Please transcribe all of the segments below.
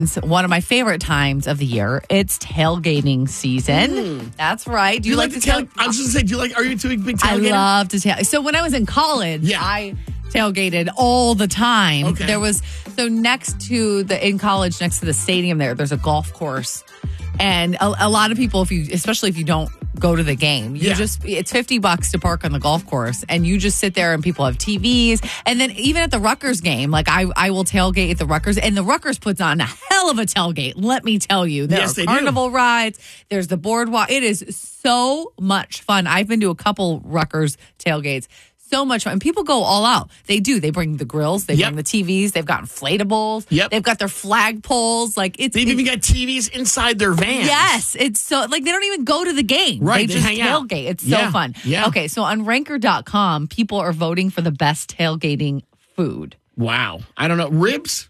It's one of my favorite times of the year. It's tailgating season. That's right. Do you like to tailgate? I was just going to say, are you a big tailgater? I love to tailgate. So when I was in college, I tailgated all the time. Okay. Next to the stadium there's a golf course. And a lot of people, especially if you don't go to the game, it's $50 to park on the golf course, and you just sit there and people have TVs. And then even at the Rutgers game, like I will tailgate at the Rutgers, and the Rutgers puts on a hell of a tailgate. Let me tell you, there are carnival rides. There's the boardwalk. It is so much fun. I've been to a couple Rutgers tailgates. So much fun. And people go all out. They do. They bring the grills. They bring the TVs. They've got inflatables. They've got their flag poles. They've even got TVs inside their vans. Yes. It's so, they don't even go to the game. Right. They just hang tailgate. Out. It's so fun. Yeah. Okay. So on ranker.com, people are voting for the best tailgating food. Wow. I don't know. Ribs?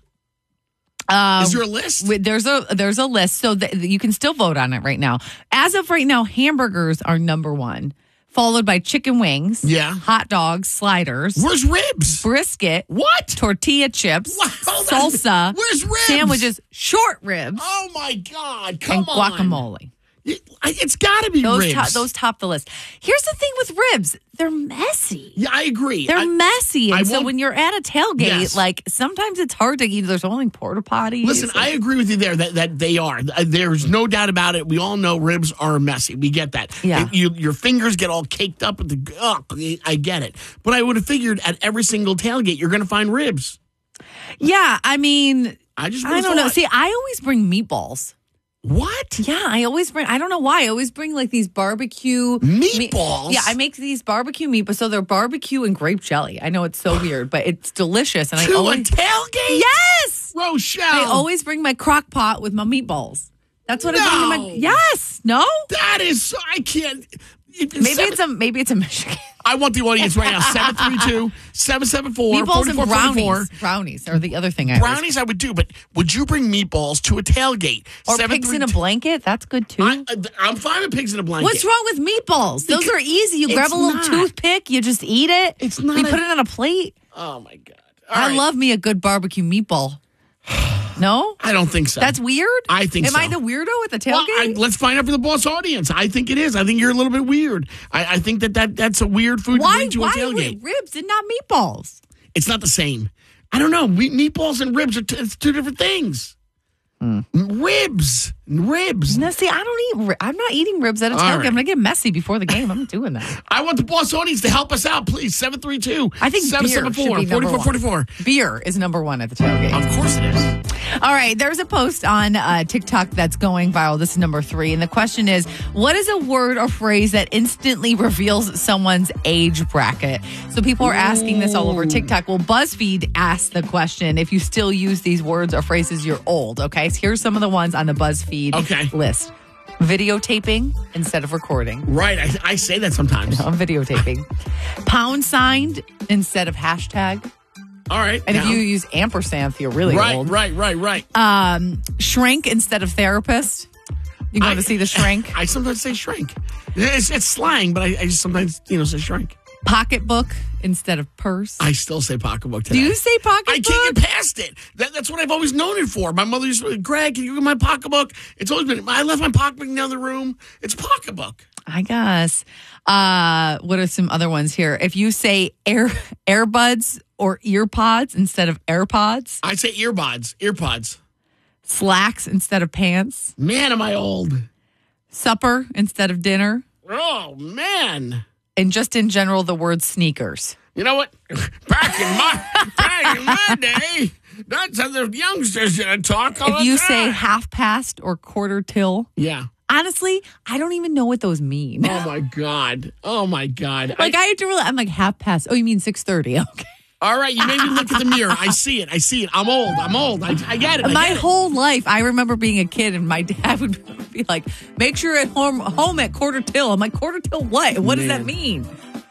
Is there a list? There's a list. So you can still vote on it right now. As of right now, hamburgers are number one. Followed by chicken wings, hot dogs, sliders. Where's ribs? Brisket. What? Tortilla chips. Salsa. Where's ribs? Sandwiches. Short ribs. Oh, my God. And guacamole. It's got to be ribs. Those top the list. Here's the thing with ribs. They're messy. Yeah, I agree. They're messy. And so when you're at a tailgate, sometimes it's hard to eat. There's only porta potties. Listen, I agree with you there that they are. There's no doubt about it. We all know ribs are messy. We get that. Yeah. Your fingers get all caked up. I get it. But I would have figured at every single tailgate, you're going to find ribs. Yeah, I mean, I don't know. See, I always bring meatballs. What? Yeah, I always bring, I don't know why. I always bring these barbecue meatballs. I make these barbecue meatballs. So they're barbecue and grape jelly. I know it's so weird, but it's delicious. And a tailgate? Yes! Rochelle. I always bring my crock pot with my meatballs. That's what I bring to my, yes, no? That is, I can't. Maybe it's a Michigan. I want the audience right now. 732-774-4444. Meatballs and brownies are the other thing. Brownies I would do, but would you bring meatballs to a tailgate? Or pigs in a blanket? That's good too. I'm fine with pigs in a blanket. What's wrong with meatballs? Those are easy. You grab a little toothpick, you just eat it. It's not. You put it on a plate. Oh my God! I love me a good barbecue meatball. No? I don't think so. That's weird? I think so. Am I the weirdo at the tailgate? Let's find out for the boss audience. I think it is. I think you're a little bit weird. I think that's a weird food to bring to a tailgate. Why ribs and not meatballs? It's not the same. I don't know. Meatballs and ribs are it's two different things. Ribs. No, see, I'm not eating ribs at a tailgate. Right. I'm going to get messy before the game. I'm not doing that. I want the boss audience to help us out, please. 732. I think 774-4444. Beer is number one at the tailgate. Of course it is. All right, there's a post on TikTok that's going viral. This is number 3. And the question is, what is a word or phrase that instantly reveals someone's age bracket? So people are asking this all over TikTok. Well, BuzzFeed asked the question, if you still use these words or phrases, you're old. Okay, so here's some of the ones on the BuzzFeed list. Videotaping instead of recording. Right, I say that sometimes. I'm videotaping. Pound signed instead of hashtag. All right. And if you use ampersand, you're really old. Right. Shrink instead of therapist. You go to see the shrink? I sometimes say shrink. It's slang, but I just sometimes, say shrink. Pocketbook instead of purse. I still say pocketbook today. Do you say pocketbook? I can't get past it. That's what I've always known it for. My mother used to say, Greg, can you get my pocketbook? It's always been, I left my pocketbook in the other room. It's pocketbook. I guess. What are some other ones here? If you say earbuds or earpods instead of AirPods. I say earpods. Slacks instead of pants. Man, am I old. Supper instead of dinner. Oh, man. And just in general, the word sneakers. You know what? Back in my day, that's how the youngsters talk all the time. If you say half past or quarter till. Yeah. Honestly, I don't even know what those mean. Oh, my God. Like, I have to I'm like, half past. Oh, you mean 6:30. Okay. All right, you made me look at the mirror. I see it. I'm old. I get it. My whole life, I remember being a kid and my dad would be like, make sure at home at quarter till. I'm like, quarter till what? What does that mean?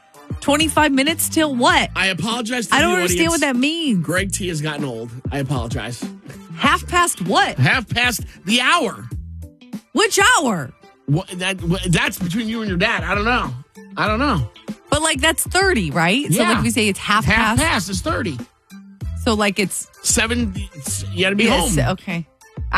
25 minutes till what? I apologize to I don't the understand audience. what that means. Greg T has gotten old. I apologize. Half past what? Half past the hour. Which hour? That's between you and your dad. I don't know. But like that's 30, right? Yeah. So like we say it's half past. Half past is 30. So like it's 7. You got to be home. Okay.